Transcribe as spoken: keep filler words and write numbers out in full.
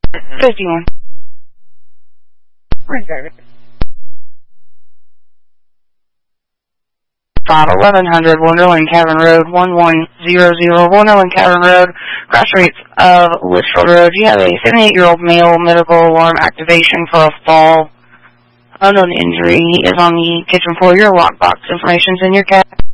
fifty-one. five eleven hundred Wonderland Cavern Road, one one zero zero Wonderland Cavern Road, cross streets of Litchfield Road. You have a seventy-eight-year-old male medical alarm activation for a fall. Unknown injury. He is on the kitchen floor. Your lockbox information's in your cab.